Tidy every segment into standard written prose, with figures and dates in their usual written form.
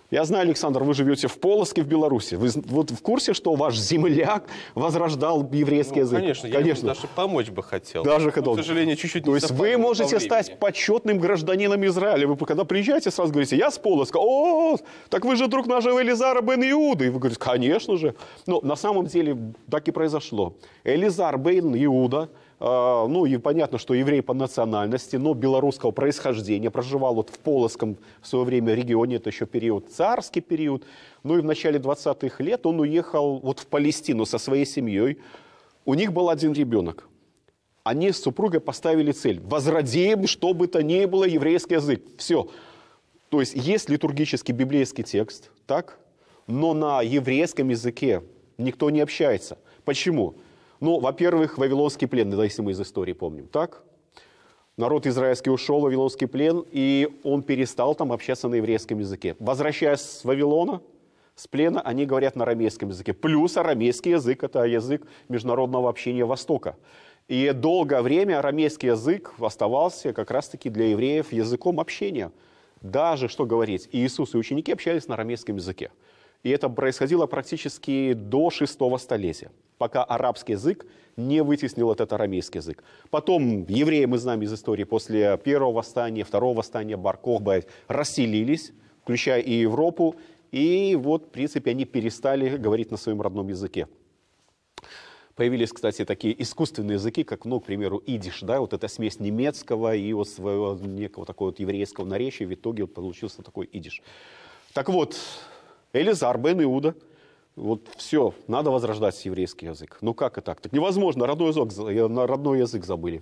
Я знаю, Александр, вы живете в Полоцке, в Беларуси. Вы вот в курсе, что ваш земляк возрождал еврейский язык? Конечно, я ему даже помочь бы хотел. Даже но, к сожалению, чуть-чуть не То есть вы можете стать почетным гражданином Израиля. Вы когда приезжаете, сразу говорите, я с Полоцка. О, так вы же друг нашего Элизара бен Иуды. И вы говорите, конечно же. Но на самом деле так и произошло. Элизар бен Иуда, ну и понятно, что еврей по национальности, но белорусского происхождения, проживал вот в Полоцком в свое время регионе, это еще период, царский период. Ну и в начале 20-х лет он уехал вот в Палестину со своей семьей. У них был один ребенок. Они с супругой поставили цель: возродим, что бы то ни было, еврейский язык. Все. То есть есть литургический библейский текст, так? Но на еврейском языке никто не общается. Почему? Ну, во-первых, Вавилонский плен, если мы из истории помним, так? Народ израильский ушел в Вавилонский плен, и он перестал там общаться на еврейском языке. Возвращаясь с Вавилона, с плена, они говорят на арамейском языке. Плюс арамейский язык – это язык международного общения Востока. И долгое время арамейский язык оставался как раз-таки для евреев языком общения. Даже, что говорить, Иисус и ученики общались на арамейском языке. И это происходило практически до 6 столетия, пока арабский язык не вытеснил этот арамейский язык. Потом евреи, мы знаем из истории, после первого восстания, второго восстания Бар-Кохба расселились, включая и Европу, и вот, в принципе, они перестали говорить на своем родном языке. Появились, кстати, такие искусственные языки, как, ну, к примеру, идиш, да, вот эта смесь немецкого и вот своего некого такого вот еврейского наречия, в итоге вот получился такой идиш. Так вот, Элизар бен Иуда, вот все, надо возрождать еврейский язык. Ну как и так? Так невозможно, родной язык забыли.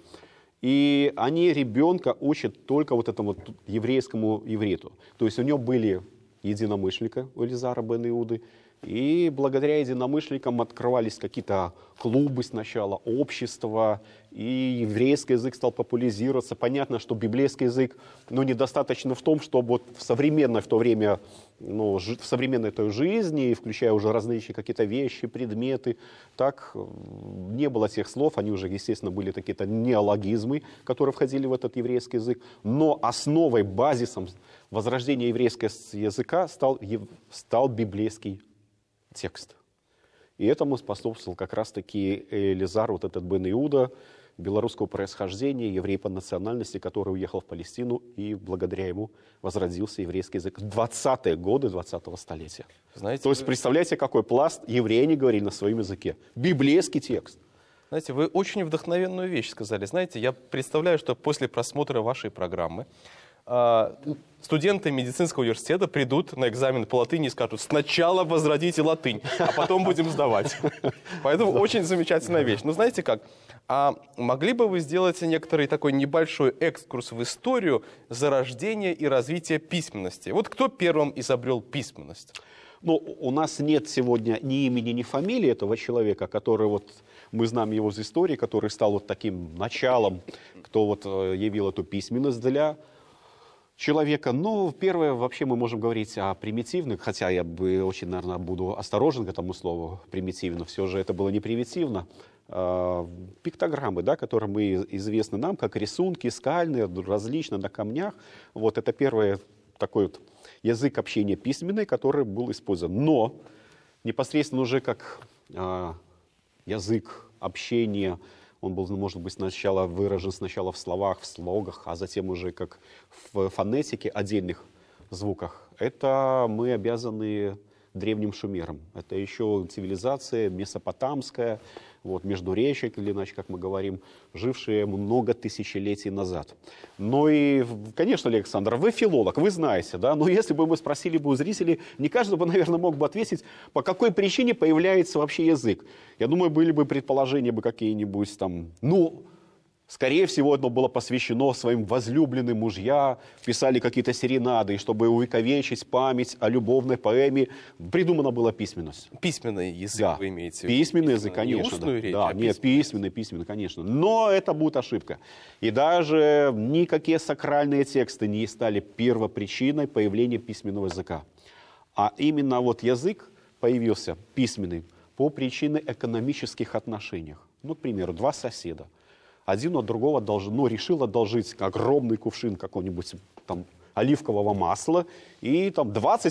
И они ребенка учат только вот этому вот еврейскому ивриту. То есть у него были единомышленники у Элизара бен Иуды, и благодаря единомышленникам открывались какие-то клубы сначала, общества, и еврейский язык стал популяризироваться. Понятно, что библейский язык, ну, недостаточно в том, чтобы вот в современной в то время, ну, в современной той жизни, включая уже различные какие-то вещи, предметы, так не было тех слов, они уже, естественно, были какие-то неологизмы, которые входили в этот еврейский язык, но основой, базисом возрождения еврейского языка стал библейский текст. И этому способствовал как раз-таки Элизар, вот этот бен Иуда, белорусского происхождения, еврей по национальности, который уехал в Палестину, и благодаря ему возродился еврейский язык в 20-е годы 20-го столетия. Знаете, то есть, представляете, какой пласт евреи не говорили на своем языке. Библейский текст. Знаете, вы очень вдохновенную вещь сказали. Знаете, я представляю, что после просмотра вашей программы студенты медицинского университета придут на экзамен по латыни и скажут: сначала возродите латынь, а потом будем сдавать. Поэтому очень замечательная вещь. Но знаете как? А могли бы вы сделать некоторый такой небольшой экскурс в историю зарождения и развития письменности? Вот кто первым изобрел письменность? Ну, у нас нет сегодня ни имени, ни фамилии этого человека, который вот, мы знаем его из истории, который стал вот таким началом, кто вот явил эту письменность для человека. Ну, первое, вообще мы можем говорить о примитивных, хотя я бы очень, наверное, буду осторожен к этому слову примитивно, все же это было не примитивно. Пиктограммы, да, которые мы известны нам, как рисунки, скальные, различные на камнях. Вот это первый такой вот язык общения письменный, который был использован. Но непосредственно уже как язык общения, он был, может быть, сначала выражен сначала в словах, в слогах, а затем уже как в фонетике, отдельных звуках. Это мы обязаны древним шумерам. Это еще цивилизация месопотамская, вот, междуречье, или иначе, как мы говорим, жившие много тысячелетий назад. Ну и, конечно, Александр, вы филолог, вы знаете, да, но если бы мы спросили бы у зрителей, не каждый бы, наверное, мог бы ответить, по какой причине появляется вообще язык. Я думаю, были бы предположения бы какие-нибудь там, ну, скорее всего, это было посвящено своим возлюбленным мужьям, писали какие-то серенады, и чтобы увековечить память о любовной поэме, придумана была письменность. Письменный язык, да. Вы имеете в виду? Письменный язык, конечно. Не устную речь, да, а нет, письменный, конечно. Но это будет ошибка. И даже никакие сакральные тексты не стали первопричиной появления письменного языка. А именно вот язык появился письменный по причине экономических отношений. Ну, к примеру, два соседа. Один от другого решил одолжить огромный кувшин какого-нибудь там оливкового масла, и там 20